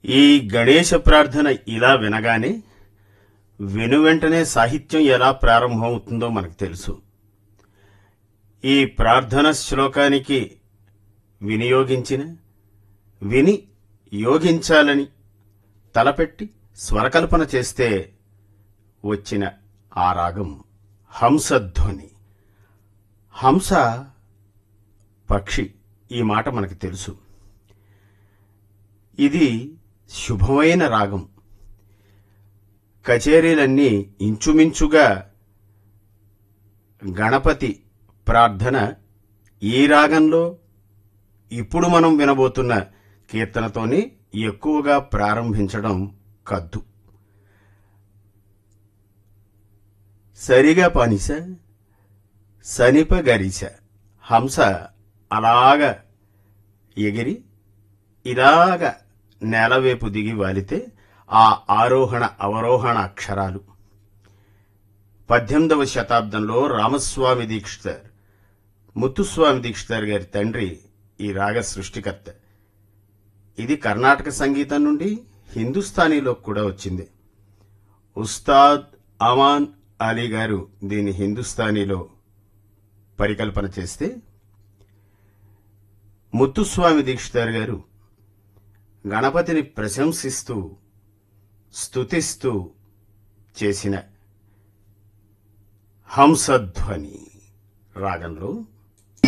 ఈ గణేశ ప్రార్థన ఇలా వినగానే వెనువెంటనే సాహిత్యం ఎలా ప్రారంభమవుతుందో మనకు తెలుసు. ఈ ప్రార్థన శ్లోకానికి విని యోగించాలని తలపెట్టి స్వరకల్పన చేస్తే వచ్చిన ఆ రాగం హంసధ్వని. హంస పక్షి, ఈ మాట మనకు తెలుసు. ఇది శుభమైన రాగం. కచేరీలన్నీ ఇంచుమించుగా గణపతి ప్రార్థన ఈ రాగంలో ఇప్పుడు మనం వినబోతున్న కీర్తనతోనే ఎక్కువగా ప్రారంభించడం కద్దు. సరిగా పనిస సనిప గరిస. హంస అలాగ ఎగిరి ఇలాగ నేలవేపు దిగి వాలితే ఆ ఆరోహణ అవరోహణ అక్షరాలు. 18వ శతాబ్దంలో రామస్వామి దీక్షితర్, ముత్తుస్వామి దీక్షితర్ గారి తండ్రి ఈ రాగ సృష్టికర్త. ఇది కర్ణాటక సంగీతం నుండి హిందుస్థానీలో కూడా వచ్చింది. ఉస్తాద్ అమాన్ అలీ గారు దీన్ని హిందుస్థానీలో పరికల్పన చేస్తే, ముత్తుస్వామి దీక్షితర్ గారు గణపతిని ప్రశంసిస్తూ స్తుతిస్తూ చేసిన హంసధ్వని రాగంలో